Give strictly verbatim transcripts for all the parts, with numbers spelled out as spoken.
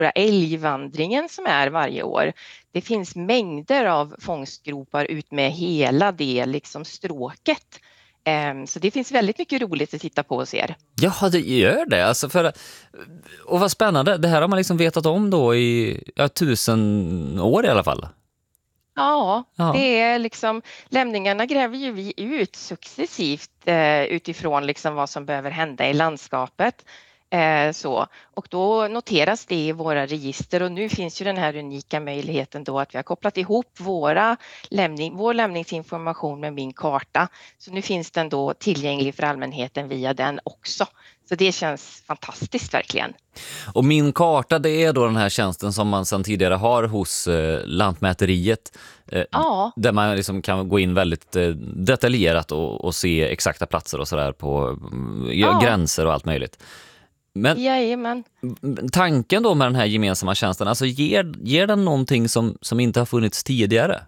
stora älgvandringen som är varje år. Det finns mängder av fångstgropar ut med hela det liksom stråket. Så det finns väldigt mycket roligt att titta på och se. Ja, det gör det. Alltså för, och vad spännande. Det här har man liksom vetat om då i ja, tusen år i alla fall. Ja, ja, det är liksom, lämningarna gräver ju vi ut successivt eh, utifrån liksom vad som behöver hända i landskapet. Eh, så. Och då noteras det i våra register och nu finns ju den här unika möjligheten då att vi har kopplat ihop våra lämning, vår lämningsinformation med min karta. Så nu finns den då tillgänglig för allmänheten via den också. Så det känns fantastiskt verkligen. Och min karta, det är då den här tjänsten som man sedan tidigare har hos eh, Lantmäteriet. Eh, ja. Där man liksom kan gå in väldigt eh, detaljerat och, och se exakta platser och sådär på ja, ja. gränser och allt möjligt. Men Jajamän. tanken då med den här gemensamma tjänsten, alltså ger, ger den någonting som, som inte har funnits tidigare?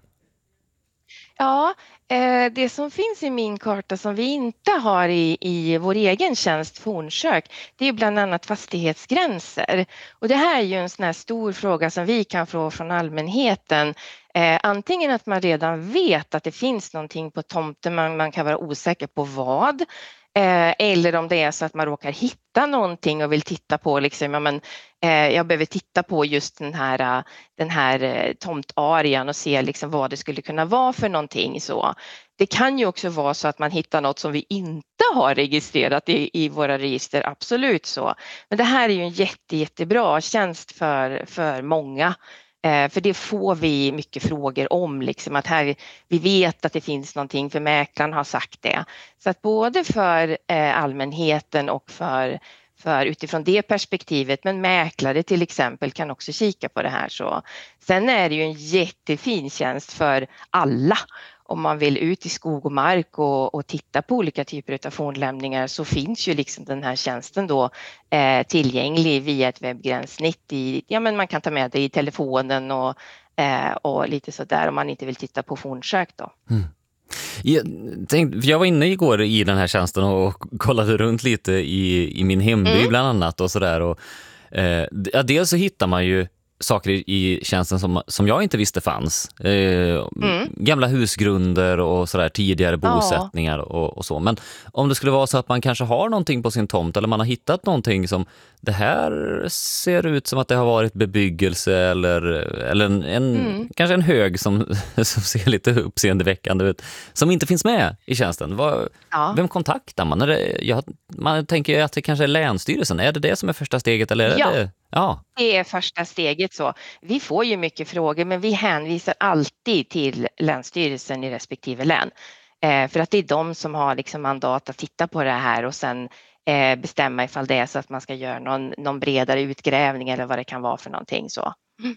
Ja, eh, det som finns i min karta som vi inte har i, i vår egen tjänst Fornsök, det är bland annat fastighetsgränser. Och det här är ju en sån här stor fråga som vi kan få från allmänheten. Eh, antingen att man redan vet att det finns någonting på tomten, man, man kan vara osäker på vad. Eh, eller om det är så att man råkar hitta någonting och vill titta på liksom, ja, men, eh, jag behöver titta på just den här, den här eh, tomtarean och se liksom vad det skulle kunna vara för någonting. Så. Det kan ju också vara så att man hittar något som vi inte har registrerat i, i våra register, absolut så. Men det här är ju en jätte, jättebra tjänst för, för många. Eh, för det får vi mycket frågor om, liksom, att här, vi vet att det finns någonting för mäklaren har sagt det. Så att både för eh, allmänheten och för, för utifrån det perspektivet, men mäklare till exempel kan också kika på det här. Så. Sen är det ju en jättefin tjänst för alla. Om man vill ut i skog och mark och, och titta på olika typer av fornlämningar så finns ju liksom den här tjänsten då eh, tillgänglig via ett webbgränssnitt. I, ja, men man kan ta med det i telefonen och, eh, och lite sådär om man inte vill titta på fornsök då. Mm. Jag, tänkte, jag var inne igår i den här tjänsten och kollade runt lite i, i min hemby mm. bland annat och sådär. Och, eh, dels så hittar man ju saker i tjänsten som, som jag inte visste fanns. Eh, mm. Gamla husgrunder och sådär, tidigare bosättningar ja. och, och så. Men om det skulle vara så att man kanske har någonting på sin tomt eller man har hittat någonting som det här ser ut som att det har varit bebyggelse eller, eller en, en, mm. kanske en hög som, som ser lite uppseendeväckande ut som inte finns med i tjänsten. Vad, ja. Vem kontaktar man? Är det, jag, man tänker att det kanske är Länsstyrelsen. Är det det som är första steget? Eller är ja. det, ja, det är första steget så. Vi får ju mycket frågor men vi hänvisar alltid till Länsstyrelsen i respektive län. Eh, för att det är de som har liksom mandat att titta på det här och sen eh, bestämma ifall det är så att man ska göra någon, någon bredare utgrävning eller vad det kan vara för någonting så. Mm.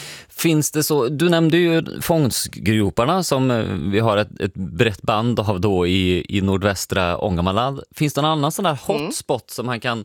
Finns det så, du nämnde ju fångstgroparna som vi har ett, ett brett band av då i, i nordvästra Ångermanland. Finns det någon annan sån där hotspot mm. som man kan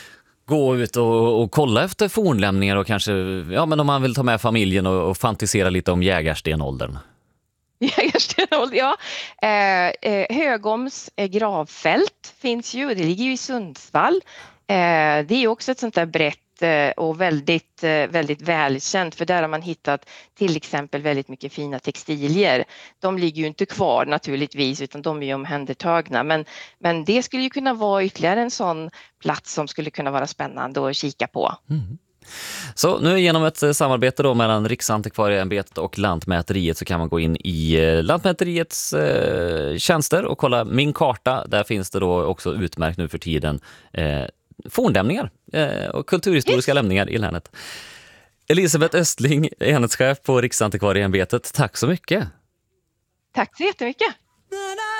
gå ut och, och kolla efter fornlämningar och kanske, ja men om man vill ta med familjen och, och fantisera lite om jägarstenåldern? Jägarstenåldern, ja. Eh, eh, Högoms eh, gravfält finns ju, det ligger ju i Sundsvall. Eh, det är ju också ett sånt där brett och väldigt, väldigt välkänt för där har man hittat till exempel väldigt mycket fina textilier. De ligger ju inte kvar naturligtvis utan de är ju omhändertagna men, men det skulle ju kunna vara ytterligare en sån plats som skulle kunna vara spännande att kika på. Mm. Så nu genom ett samarbete då mellan Riksantikvarieämbetet och Lantmäteriet så kan man gå in i Lantmäteriets eh, tjänster och kolla min karta. Där finns det då också utmärkt nu för tiden eh, fornlämningar eh, och kulturhistoriska yes. lämningar i länet. Elisabeth Östling, enhetschef på Riksantikvarieämbetet. Tack så mycket. Tack så jättemycket.